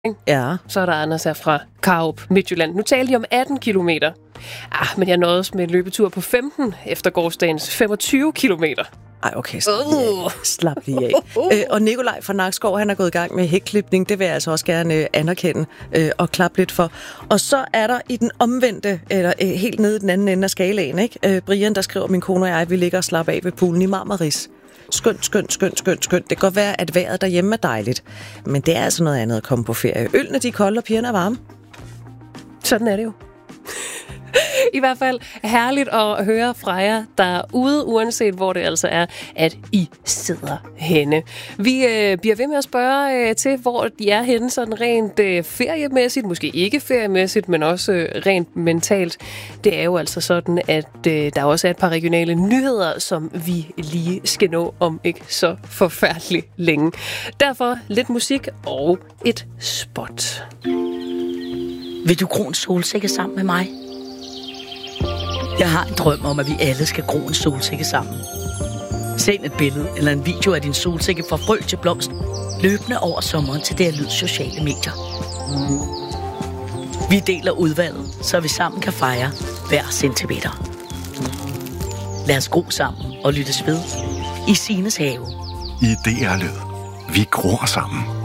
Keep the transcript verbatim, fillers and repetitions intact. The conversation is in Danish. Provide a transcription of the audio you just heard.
Ja. Så er der Anders her fra Karup, Midtjylland. Nu talte de om atten kilometer. Ah, men jeg nåede med en løbetur på femten efter gårsdagens femogtyve kilometer. Ej, okay, slap lige af. Slap lige af. øh, og Nikolaj fra Nakskov, han er gået i gang med hækklipning. Det vil jeg altså også gerne øh, anerkende øh, og klappe lidt for. Og så er der i den omvendte, eller øh, helt nede i den anden ende af skalaen, ikke? Øh, Brian, der skriver, min kone og jeg, vi ligger og slapper af ved poolen i Marmaris. Skønt, skønt, skønt, skønt, skønt. Det kan godt være, at vejret derhjemme er dejligt. Men det er altså noget andet at komme på ferie. Ølene, de er kolde, og pigerne er varme. Sådan er det jo. I hvert fald herligt at høre fra jer derude, uanset hvor det altså er, at I sidder henne. Vi øh, bliver ved med at spørge øh, til, hvor de er henne, sådan rent øh, feriemæssigt, måske ikke feriemæssigt, men også øh, rent mentalt. Det er jo altså sådan, at øh, der også er et par regionale nyheder, som vi lige skal nå om ikke så forfærdeligt længe. Derfor lidt musik og et spot. Vil du gro en solsikke sammen med mig? Jeg har en drøm om, at vi alle skal gro en solsikke sammen. Send et billede eller en video af din solsikke fra frø til blomst, løbende over sommeren til D R Lyds sociale medier. Vi deler udvalget, så vi sammen kan fejre hver centimeter. Lad os gro sammen og lyttes ved i Sines have. I D R Lyd. Vi gror sammen.